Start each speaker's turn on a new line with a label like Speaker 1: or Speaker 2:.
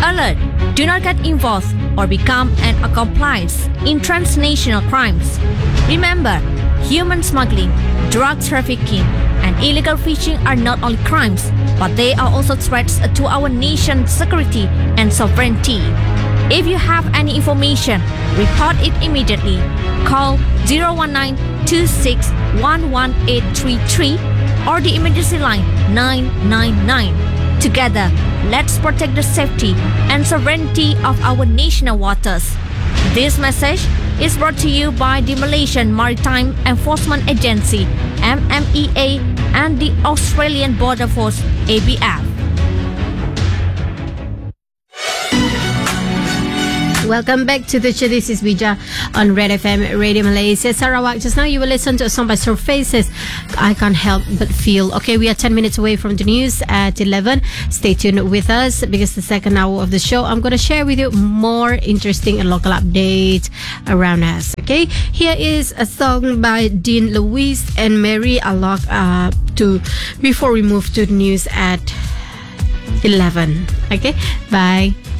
Speaker 1: Alert! Do not get involved or become an accomplice in transnational crimes. Remember, human smuggling, drug trafficking, and illegal fishing are not only crimes, but they are also threats to our nation's security and sovereignty. If you have any information, report it immediately. Call 019-2611-833 or the emergency line 999. Together, let's protect the safety and sovereignty of our national waters. This message is brought to you by the Malaysian Maritime Enforcement Agency, MMEA, and the Australian Border Force, ABF.
Speaker 2: Welcome back to the show. This is Bija on Red FM Radio Malaysia Sarawak. Just now you will listen to a song by Surfaces, I Can't Help But Feel. Okay, we are 10 minutes away from the news at 11. Stay tuned with us because the second hour of the show I'm going to share with you more interesting and local updates around us. Okay, here is a song by Dean Lewis and Mary Alok before we move to the news at 11. Okay, bye.